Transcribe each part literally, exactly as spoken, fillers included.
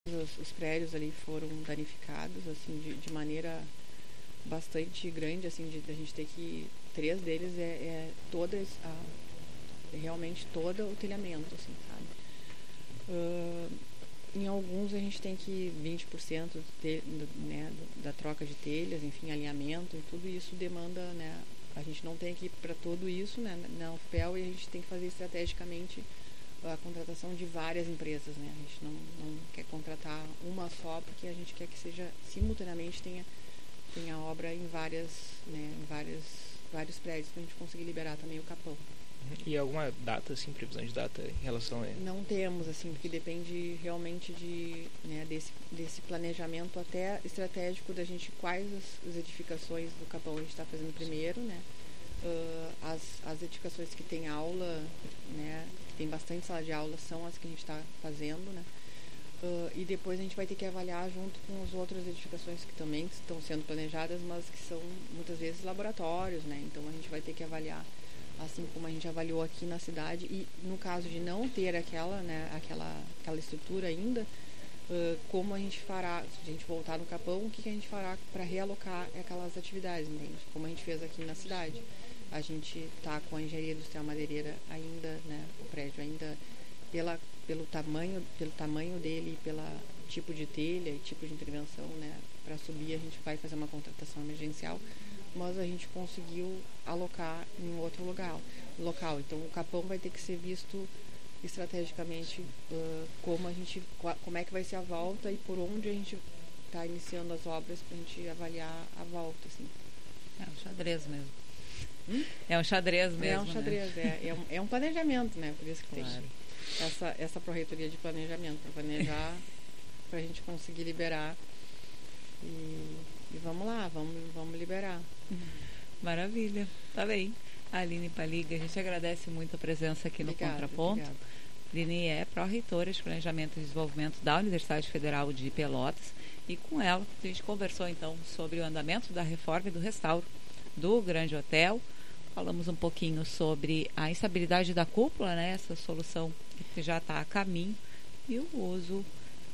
os, os prédios ali foram danificados, assim, de, de maneira bastante grande, assim, de, de a gente ter que... Três deles é, é toda a, é realmente todo o telhamento, assim, sabe? Uh, em alguns a gente tem que vinte por cento de, né, da troca de telhas, enfim, alinhamento, e tudo isso demanda, né? A gente não tem aqui para tudo isso, né, na U F P E L, e a gente tem que fazer estrategicamente a contratação de várias empresas, né? A gente não, não quer contratar uma só, porque a gente quer que seja simultaneamente tenha, tenha obra em várias, né, em várias, vários prédios para a gente conseguir liberar também o Capão. E alguma data, assim, previsão de data em relação a... Não temos, assim, porque depende realmente de, né, desse, desse planejamento até estratégico da gente, quais as, as edificações do Capão a gente está fazendo primeiro, né? Uh, as, as edificações que tem aula, né, que tem bastante sala de aula, são as que a gente está fazendo, né? Uh, e depois a gente vai ter que avaliar junto com as outras edificações que também estão sendo planejadas, mas que são muitas vezes laboratórios, né? Então a gente vai ter que avaliar, assim como a gente avaliou aqui na cidade, e no caso de não ter aquela, né, aquela, aquela estrutura ainda, uh, como a gente fará, se a gente voltar no Capão, o que, que a gente fará para realocar aquelas atividades, entende? Como a gente fez aqui na cidade. A gente está com a engenharia industrial madeireira ainda, né, o prédio ainda, pela, pelo, tamanho, pelo tamanho dele, pelo tipo de telha e tipo de intervenção, né, para subir a gente vai fazer uma contratação emergencial, mas a gente conseguiu alocar em outro local. local. Então o Capão vai ter que ser visto estrategicamente, uh, como, a gente, como é que vai ser a volta e por onde a gente está iniciando as obras para a gente avaliar a volta. Assim. É um xadrez mesmo. Hum? É um xadrez mesmo. É um xadrez, né? é, é, um, é um planejamento, né? Por isso que claro. tem essa, essa pró-reitoria de planejamento, para planejar, para a gente conseguir liberar. E, e vamos lá, vamos, vamos liberar. Maravilha, tá bem. Aline Paliga, a gente agradece muito a presença aqui no obrigada, Contraponto. Obrigada. Aline é pró-reitora de Planejamento e Desenvolvimento da Universidade Federal de Pelotas, e com ela a gente conversou então sobre o andamento da reforma e do restauro do Grande Hotel. Falamos um pouquinho sobre a instabilidade da cúpula, né, essa solução que já está a caminho, e o uso,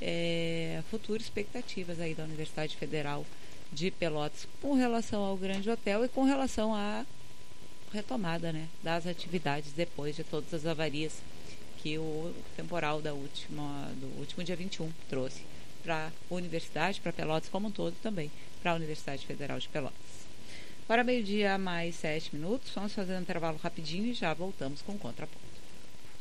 é, futuras expectativas aí da Universidade Federal de Pelotas com relação ao Grande Hotel e com relação à retomada, né, das atividades depois de todas as avarias que o temporal da última, do último dia vinte e um trouxe para a Universidade, para Pelotas como um todo, também para a Universidade Federal de Pelotas. Para meio-dia, mais sete minutos, vamos fazer um intervalo rapidinho e já voltamos com o Contraponto.